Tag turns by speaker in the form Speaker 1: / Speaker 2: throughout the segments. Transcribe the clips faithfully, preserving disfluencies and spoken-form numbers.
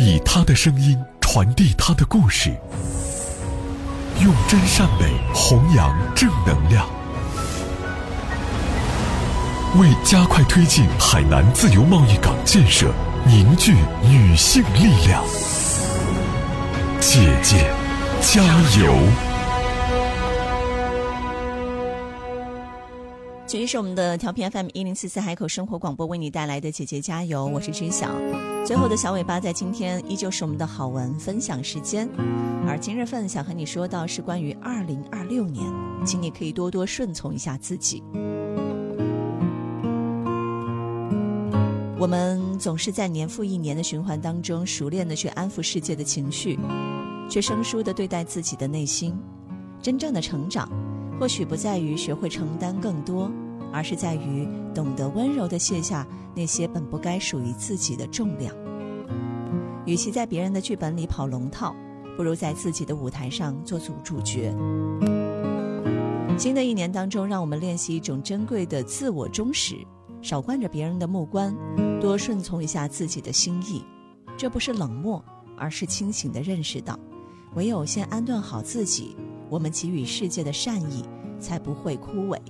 Speaker 1: 以他的声音传递他的故事，用真善美弘扬正能量，为加快推进海南自由贸易港建设凝聚女性力量。姐姐加油！
Speaker 2: 这里是我们的调频 F M 一零四四海口生活广播为你带来的姐姐加油，我是知晓。最后的小尾巴在今天依旧是我们的好文分享时间，而今日份想和你说到是关于二零二六年，请你可以多多顺从一下自己。我们总是在年复一年的循环当中熟练的去安抚世界的情绪，却生疏的对待自己的内心。真正的成长或许不在于学会承担更多，而是在于懂得温柔地卸下那些本不该属于自己的重量。与其在别人的剧本里跑龙套，不如在自己的舞台上做主主角。新的一年当中，让我们练习一种珍贵的自我忠实，少惯着别人的目光，多顺从一下自己的心意。这不是冷漠，而是清醒地认识到，唯有先安顿好自己，我们给予世界的善意才不会枯萎。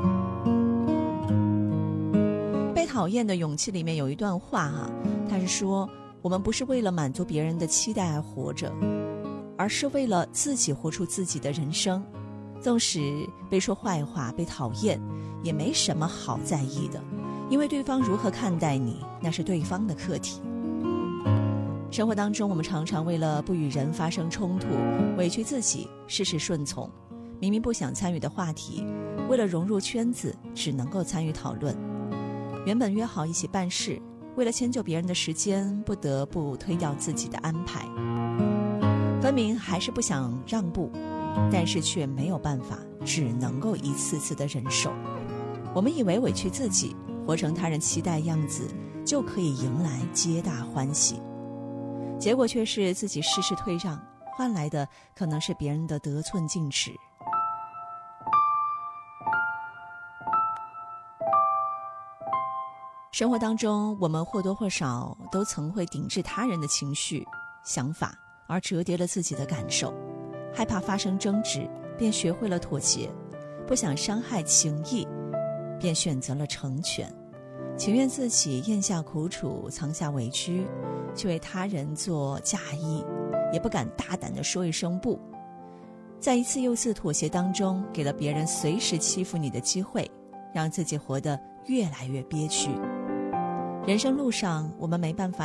Speaker 2: 被讨厌的勇气里面有一段话啊，他是说，我们不是为了满足别人的期待而活着，而是为了自己活出自己的人生。纵使被说坏话，被讨厌，也没什么好在意的，因为对方如何看待你，那是对方的课题。生活当中，我们常常为了不与人发生冲突，委屈自己，事事顺从。明明不想参与的话题，为了融入圈子，只能够参与讨论。原本约好一起办事，为了迁就别人的时间，不得不推掉自己的安排。分明还是不想让步，但是却没有办法，只能够一次次的忍受。我们以为委屈自己，活成他人期待样子，就可以迎来皆大欢喜。结果却是自己事事退让，换来的可能是别人的得寸进尺。生活当中，我们或多或少都曾会顶制他人的情绪、想法，而折叠了自己的感受。害怕发生争执，便学会了妥协；不想伤害情谊，便选择了成全。情愿自己咽下苦楚，藏下委屈，却为他人做嫁衣，也不敢大胆地说一声不。在一次又次妥协当中，给了别人随时欺负你的机会，让自己活得越来越憋屈。人生路上，我们没办法